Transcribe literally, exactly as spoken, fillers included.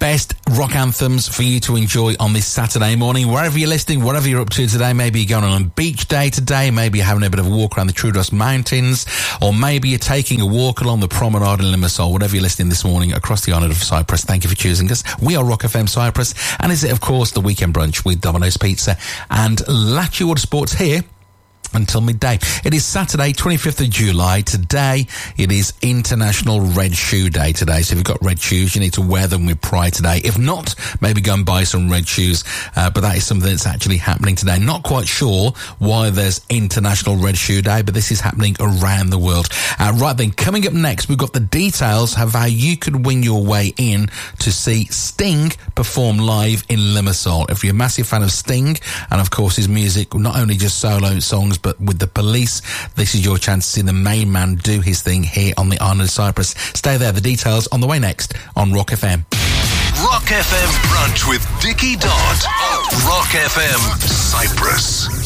best rock anthems for you to enjoy on this Saturday morning. Wherever you're listening, whatever you're up to today, maybe you're going on a beach day today, maybe you're having a bit of a walk around the Troodos Mountains, or maybe you're taking a walk along the promenade in Limassol. Whatever you're listening this morning across the island of Cyprus, thank you for choosing us. We are Rock F M Cyprus, and is it, of course, the weekend brunch with Domino's Pizza and Latchy Water Sports here until midday. It is Saturday, twenty-fifth of July. Today, it is International Red Shoe Day today. So if you've got red shoes, you need to wear them with pride today. If not, maybe go and buy some red shoes. Uh, but that is something that's actually happening today. Not quite sure why there's International Red Shoe Day, but this is happening around the world. Uh, right then, coming up next, we've got the details of how you could win your way in to see Sting perform live in Limassol. If you're a massive fan of Sting, and of course his music, not only just solo songs, but with the Police, this is your chance to see the main man do his thing here on the island of Cyprus. Stay there, the details on the way next on Rock F M. Rock F M Brunch with Dickie Dodd. Rock F M Cyprus.